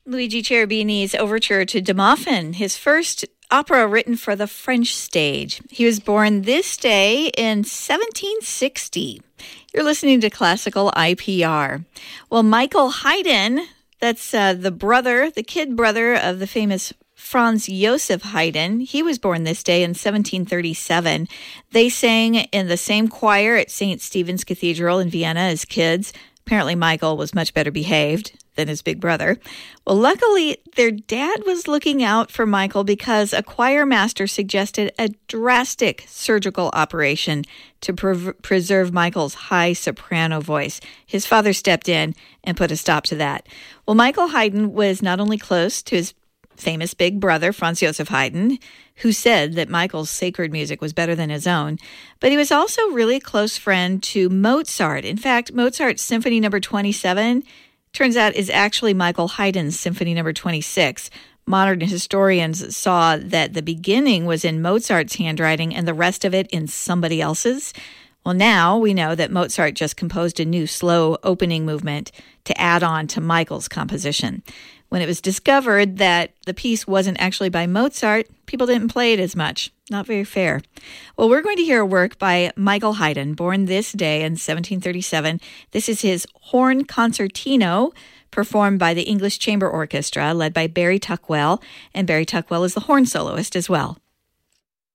Luigi Cherubini's overture to Demosthene, his first opera written for the French stage. He was born this day in 1760. You're listening to Classical IPR. Well, Michael Haydn, that's the kid brother of the famous Franz Joseph Haydn. He was born this day in 1737. They sang in the same choir at St. Stephen's Cathedral in Vienna as kids. Apparently, Michael was much better behaved than his big brother. Well, luckily, their dad was looking out for Michael because a choir master suggested a drastic surgical operation to preserve Michael's high soprano voice. His father stepped in and put a stop to that. Well, Michael Haydn was not only close to his famous big brother, Franz Joseph Haydn, who said that Michael's sacred music was better than his own, but he was also really close friend to Mozart. In fact, Mozart's Symphony No. 27 turns out is actually Michael Haydn's Symphony No. 26. Modern historians saw that the beginning was in Mozart's handwriting and the rest of it in somebody else's. Well, now we know that Mozart just composed a new slow opening movement to add on to Michael's composition. When it was discovered that the piece wasn't actually by Mozart, people didn't play it as much. Not very fair. Well, we're going to hear a work by Michael Haydn, born this day in 1737. This is his Horn Concertino, performed by the English Chamber Orchestra, led by Barry Tuckwell. And Barry Tuckwell is the horn soloist as well.